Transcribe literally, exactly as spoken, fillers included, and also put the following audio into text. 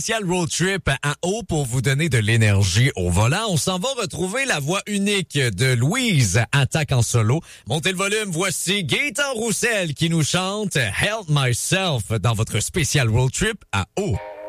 Spécial road trip à eau pour vous donner de l'énergie au volant. On s'en va retrouver la voix unique de Louise, Attaque en solo. Montez le volume, voici Gaëtan Roussel qui nous chante Help Myself dans votre spécial road trip à eau.